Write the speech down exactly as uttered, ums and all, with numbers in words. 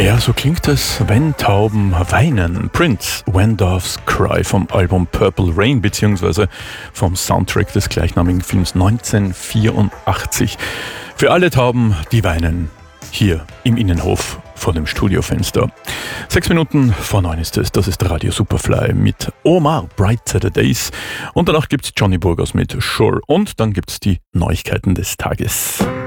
Ja, so klingt es, wenn Tauben weinen. Prince, When Doves Cry vom Album Purple Rain bzw. vom Soundtrack des gleichnamigen Films neunzehnhundertvierundachtzig. Für alle Tauben, die weinen, hier im Innenhof vor dem Studiofenster. Sechs Minuten vor neun ist es, das ist Radio Superfly mit Omar, Bright Saturdays. Und danach gibt's Johnny Burgos mit Sure und dann gibt's die Neuigkeiten des Tages.